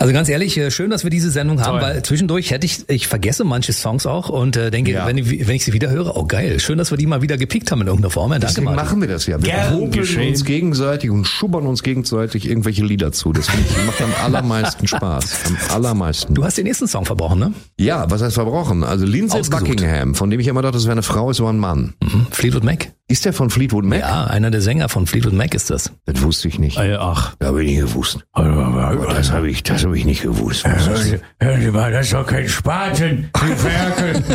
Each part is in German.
Also ganz ehrlich, schön, dass wir diese Sendung haben, weil zwischendurch ich vergesse manche Songs auch und denke, wenn ich sie wieder höre, oh geil, schön, dass wir die mal wieder gepickt haben in irgendeiner Form. Ja, danke, Deswegen machen wir das ja. Wir popeln uns gegenseitig und schubbern uns gegenseitig irgendwelche Lieder zu. Das macht am allermeisten Spaß. Am allermeisten. Du hast den nächsten Song verbrochen, ne? Ja, was heißt verbrochen? Also Lindsey Buckingham, von dem ich immer dachte, das wäre eine Frau, ist aber ein Mann. Fleetwood Mac. Ist der von Fleetwood Mac? Ja, einer der Sänger von Fleetwood Mac ist das. Das wusste ich nicht. Ach. Das habe ich nicht gewusst. Das habe ich nicht gewusst. Hören Sie mal, das ist doch kein Spaten. Die Ferkel.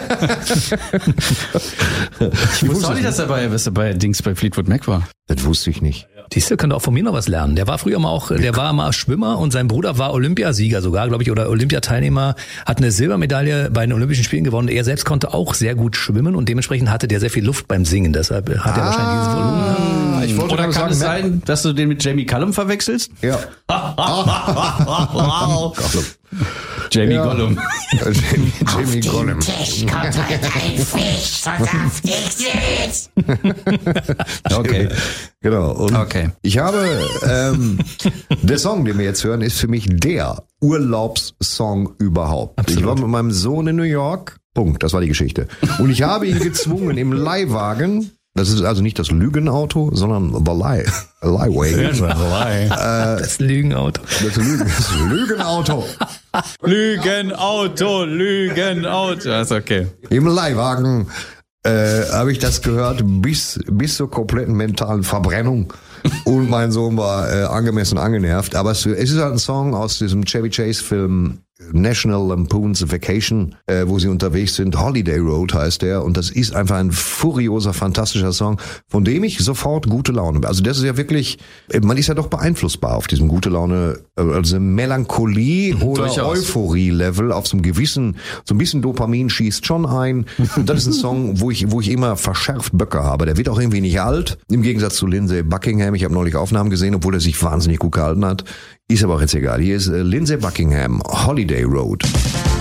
Ich wusste auch nicht, dass er bei Fleetwood Mac war. Das wusste ich nicht. Siehste, könnte auch von mir noch was lernen. Der war früher mal Schwimmer und sein Bruder war Olympiasieger sogar, glaube ich, oder Olympiateilnehmer, hat eine Silbermedaille bei den Olympischen Spielen gewonnen. Er selbst konnte auch sehr gut schwimmen und dementsprechend hatte der sehr viel Luft beim Singen. Deshalb hat er wahrscheinlich dieses Volumen. Ich wollte oder kann es sein, dass du den mit Jamie Cullum verwechselst? Ja. Jamie Gollum. Jamie Gollum. Tisch kommt heute ein Fisch, so saftig süß. Okay. Genau. Und okay. Ich habe, der Song, den wir jetzt hören, ist für mich der Urlaubssong überhaupt. Absolut. Ich war mit meinem Sohn in New York. Punkt. Das war die Geschichte. Und ich habe ihn gezwungen, im Leihwagen, das ist also nicht das Lügenauto, sondern the Leihway. Das Lügenauto. Das Lügenauto. Lügenauto. Das ist okay. Im Leihwagen habe ich das gehört bis zur kompletten mentalen Verbrennung. Und mein Sohn war angemessen angenervt. Aber es ist halt ein Song aus diesem Chevy Chase Film National Lampoon's Vacation, wo sie unterwegs sind. Holiday Road heißt der. Und das ist einfach ein furioser, fantastischer Song, von dem ich sofort gute Laune bin. Also das ist ja wirklich, man ist ja doch beeinflussbar auf diesem gute Laune, also Melancholie oder Euphorie-Level auf so ein bisschen Dopamin schießt schon ein. Und das ist ein Song, wo ich immer verschärft Böcke habe. Der wird auch irgendwie nicht alt. Im Gegensatz zu Lindsey Buckingham. Ich habe neulich Aufnahmen gesehen, obwohl er sich wahnsinnig gut gehalten hat. Ist aber auch jetzt egal. Hier ist Lindsey Buckingham, Holiday Road.